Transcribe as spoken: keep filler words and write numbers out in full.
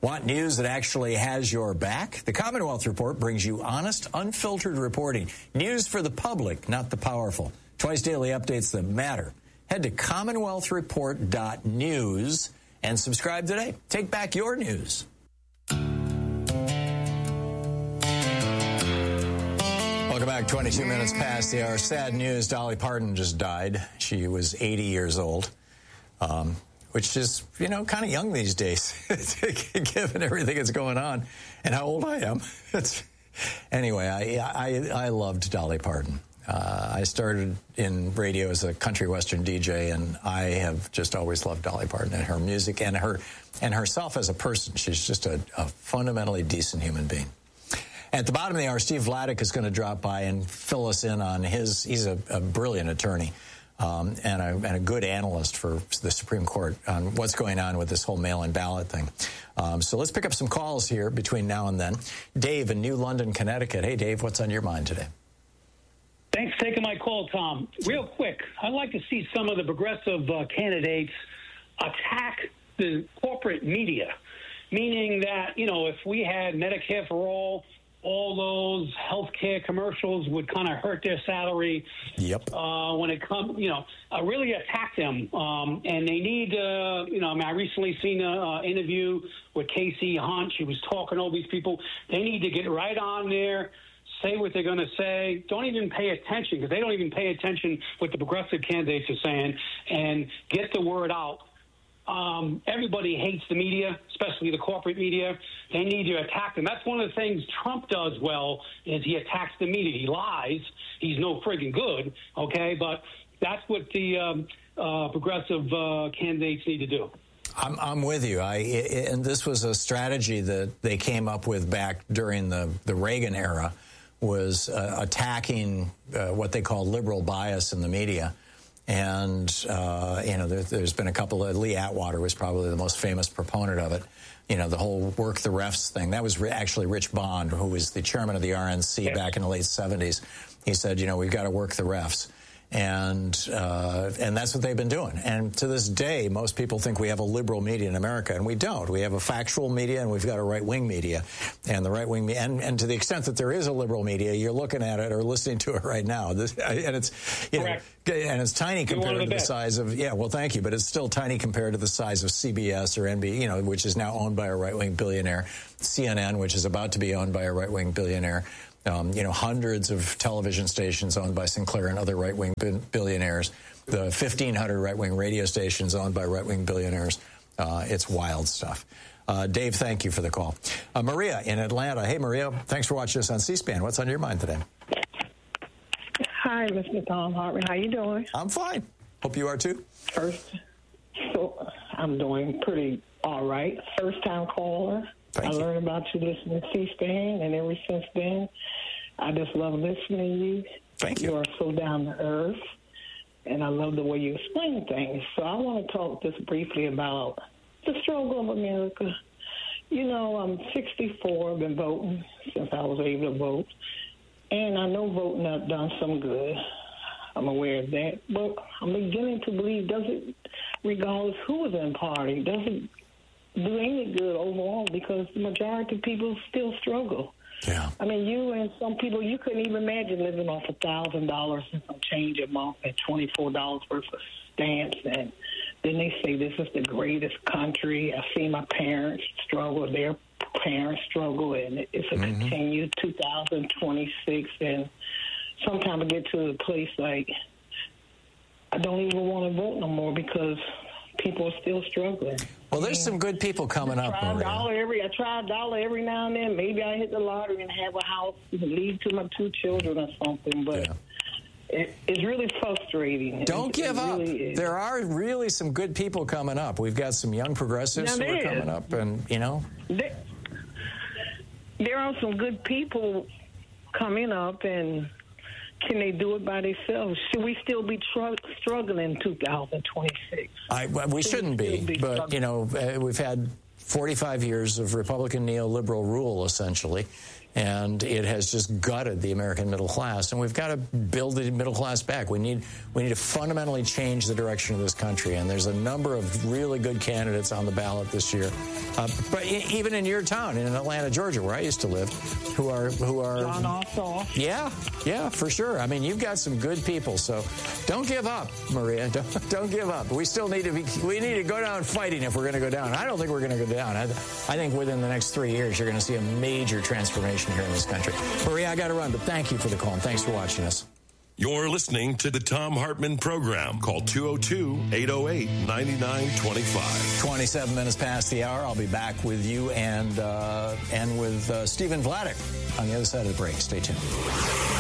Want news that actually has your back? The Commonwealth Report brings you honest, unfiltered reporting. News for the public, not the powerful. Twice daily updates that matter. Head to commonwealth report dot news and subscribe today. Take back your news. Welcome back. twenty-two minutes past the hour. Sad news. Dolly Parton just died. She was eighty years old. Um, which is, you know, kind of young these days, given everything that's going on and how old I am. It's, anyway, I, I I loved Dolly Parton. Uh, I started in radio as a country western D J, and I have just always loved Dolly Parton and her music and her and herself as a person. She's just a, a fundamentally decent human being. At the bottom of the hour, Steve Vladeck is going to drop by and fill us in on his. He's a, a brilliant attorney. Um, and, a, and a good analyst for the Supreme Court on what's going on with this whole mail-in ballot thing. Um, so let's pick up some calls here between now and then. Dave in New London, Connecticut. Hey, Dave, what's on your mind today? Thanks for taking my call, Tom. Real quick, I'd like to see some of the progressive uh, candidates attack the corporate media, meaning that, you know, if we had Medicare for all, all those healthcare commercials would kind of hurt their salary. Yep. Uh, when it comes, you know, uh, really attack them. Um, and they need, uh, you know, I mean, I recently seen an uh, interview with Casey Hunt. She was talking to all these people. They need to get right on there, say what they're going to say. Don't even pay attention, because they don't even pay attention what the progressive candidates are saying, and get the word out. Um, everybody hates the media, especially the corporate media. They need to attack them. That's one of the things Trump does well, is he attacks the media. He lies. He's no friggin' good, okay? But that's what the um, uh, progressive uh, candidates need to do. I'm, I'm with you. I, and this was a strategy that they came up with back during the, the Reagan era, was uh, attacking uh, what they call liberal bias in the media. And, uh, you know, there, there's been a couple of, Lee Atwater was probably the most famous proponent of it. You know, the whole work the refs thing. That was re- actually Rich Bond, who was the chairman of the R N C yes. back in the late seventies. He said, you know, we've got to work the refs. And uh, and that's what they've been doing. And to this day, most people think we have a liberal media in America, and we don't. We have a factual media, and we've got a right-wing media. And the right-wing media, and, and to the extent that there is a liberal media, you're looking at it or listening to it right now. This, and it's, you know, and it's tiny compared to the size of, yeah, well, thank you, but it's still tiny compared to the size of C B S or N B C, you know, which is now owned by a right-wing billionaire, C N N, which is about to be owned by a right-wing billionaire. Um, you know, hundreds of television stations owned by Sinclair and other right-wing billionaires, the fifteen hundred right-wing radio stations owned by right-wing billionaires. Uh, it's wild stuff. Uh, Dave, thank you for the call. Uh, Maria in Atlanta. Hey, Maria, thanks for watching us on C-SPAN. What's on your mind today? Hi, Mister Tom Hartman. How you doing? I'm fine. Hope you are, too. First, so I'm doing pretty all right. First-time caller. Thank I you. learned about you listening to C-SPAN, and ever since then, I just love listening to you. Thank you. You are so down to earth, and I love the way you explain things. So I want to talk just briefly about the struggle of America. You know, I'm sixty-four. I've been voting since I was able to vote, and I know voting has done some good. I'm aware of that, but I'm beginning to believe, does it, regardless who is in party, does it do any good overall, because the majority of people still struggle. Yeah. I mean, you and some people, you couldn't even imagine living off one thousand dollars and some change a month and twenty-four dollars worth of stamps. And then they say this is the greatest country. I see my parents struggle, their parents struggle, and it's a mm-hmm. continued two thousand twenty-six. And sometimes I get to a place like I don't even want to vote no more because people are still struggling. Well, there's some good people coming up, I try Maria. a dollar every, I try a dollar every now and then. Maybe I hit the lottery and have a house and leave to my two children or something. But yeah. it, it's really frustrating. Don't it, give it up. Really there are really some good people coming up. We've got some young progressives now, who are coming up, and, you know. There, there are some good people coming up, and can they do it by themselves? Should we still be tr- struggling in two thousand twenty-six? I, we Should shouldn't we be, be but, you know, uh, we've had forty-five years of Republican neoliberal rule, essentially, And it has just gutted the American middle class, and we've got to build the middle class back. We need we need to fundamentally change the direction of this country, and there's a number of really good candidates on the ballot this year. Uh, but even in your town, in Atlanta, Georgia, where I used to live, who are who are John Ossoff. Yeah, yeah, for sure. I mean, you've got some good people, so don't give up, Maria. Don't, don't give up. We still need to be. We need to go down fighting if we're going to go down. I don't think we're going to go down. I, I think within the next three years, you're going to see a major transformation here in this country. Maria, I got to run, but thank you for the call, and thanks for watching us. You're listening to the Thom Hartmann Program. Call two oh two, eight oh eight, nine nine two five. twenty-seven minutes past the hour. I'll be back with you and uh, and with uh, Stephen Vladeck on the other side of the break. Stay tuned.